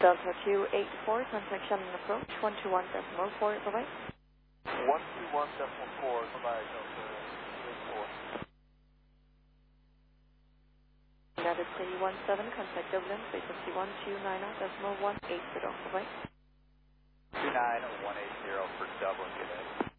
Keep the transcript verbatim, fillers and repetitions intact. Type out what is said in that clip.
Delta two eight four, contact Shannon approach, one two one decimal four, bye-bye. one two one decimal four, bye-bye, Delta two eight four. United City one seven, contact Dublin, frequency one two nine zero decimal one eight zero, bye-bye. two nine one eight zero for Dublin, good day.